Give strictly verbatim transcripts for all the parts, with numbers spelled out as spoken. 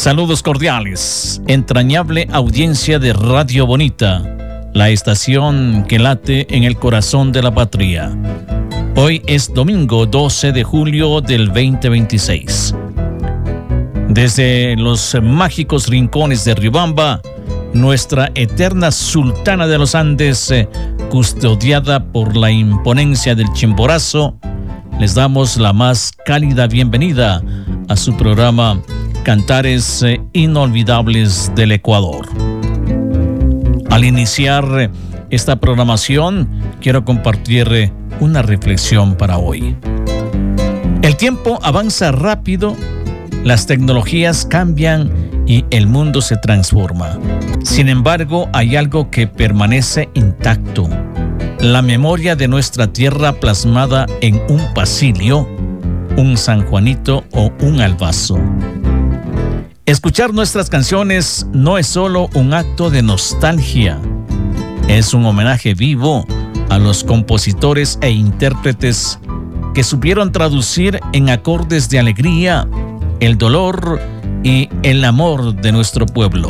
Saludos cordiales, entrañable audiencia de Radio Bonita, la estación que late en el corazón de la patria. Hoy es domingo doce de julio del veinte veintiséis. Desde los mágicos rincones de Riobamba, nuestra eterna sultana de los Andes, custodiada por la imponencia del Chimborazo, les damos la más cálida bienvenida a su programa Cantares Inolvidables del Ecuador. Al iniciar esta programación, quiero compartir una reflexión para hoy. El tiempo avanza rápido, las tecnologías cambian y el mundo se transforma. Sin embargo, hay algo que permanece intacto: la memoria de nuestra tierra plasmada en un pasillo, un San Juanito o un albazo. Escuchar nuestras canciones no es solo un acto de nostalgia, es un homenaje vivo a los compositores e intérpretes que supieron traducir en acordes de alegría el dolor y el amor de nuestro pueblo.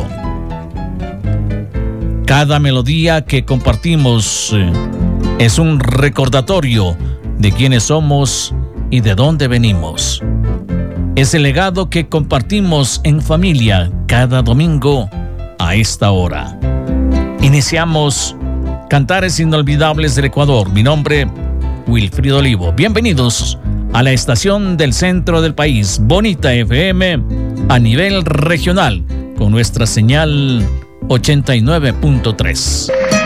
Cada melodía que compartimos eh, es un recordatorio de quiénes somos y de dónde venimos. Es el legado que compartimos en familia cada domingo a esta hora. Iniciamos Cantares Inolvidables del Ecuador. Mi nombre, Wilfrido Olivo. Bienvenidos a la estación del centro del país, Bonita F M, a nivel regional, con nuestra señal ochenta y nueve punto tres.